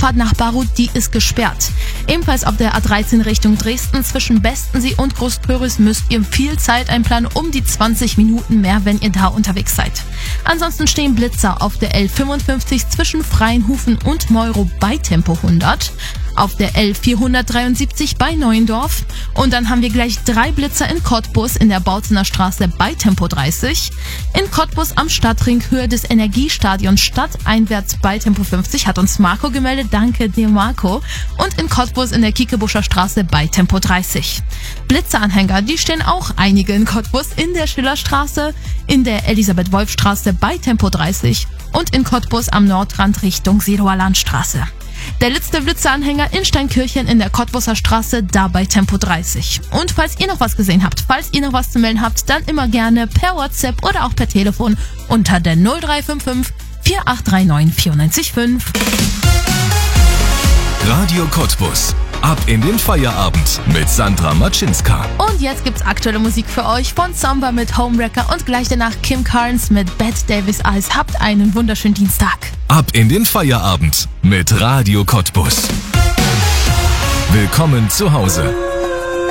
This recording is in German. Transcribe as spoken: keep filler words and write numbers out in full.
Auffahrt nach Barut, die ist gesperrt. Ebenfalls auf der A dreizehn Richtung Dresden zwischen Bestensee und Großpöris müsst ihr viel Zeit einplanen, um die zwanzig Minuten mehr, wenn ihr da unterwegs seid. Ansonsten stehen Blitzer auf der L fünfundfünfzig zwischen Freienhufen und Meuro bei Tempo hundert. Auf der L vierhundertdreiundsiebzig bei Neuendorf. Und dann haben wir gleich drei Blitzer in Cottbus in der Bautzener Straße bei Tempo dreißig. In Cottbus am Stadtring Höhe des Energiestadions stadteinwärts bei Tempo fünfzig hat uns Marco gemeldet. Danke dir, Marco. Und in Cottbus in der Kiekebuscher Straße bei Tempo dreißig. Blitzeranhänger, die stehen auch einige in Cottbus in der Schillerstraße, in der Elisabeth-Wolf-Straße bei Tempo dreißig und in Cottbus am Nordrand Richtung Seeloer Landstraße. Der letzte Blitzeranhänger in Steinkirchen in der Cottbuser Straße, da bei Tempo dreißig. Und falls ihr noch was gesehen habt, falls ihr noch was zu melden habt, dann immer gerne per WhatsApp oder auch per Telefon unter der null drei fünf fünf vier acht drei neun vier neun fünf. Radio Cottbus. Ab in den Feierabend mit Sandra Matschinska. Und jetzt gibt's aktuelle Musik für euch von Samba mit Homewrecker und gleich danach Kim Carnes mit Bette Davis Eyes. Habt einen wunderschönen Dienstag. Ab in den Feierabend mit Radio Cottbus. Willkommen zu Hause.